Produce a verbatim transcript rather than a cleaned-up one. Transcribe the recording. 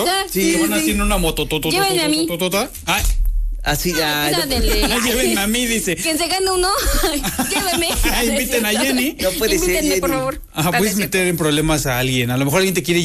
Ya, Sí, Que van sí. haciendo una moto. to, to, to, Llévenme to, a mí. to, to, to. Ah, Así ya. Esa del de- ah, llévenme a mí, dice. Que se gane uno. Lléveme. Ah, inviten a Jenny. No puede ser, Invítenme, por Jenny. favor. Ajá, Ah, puedes no es meter en problemas a alguien. A lo mejor alguien te quiere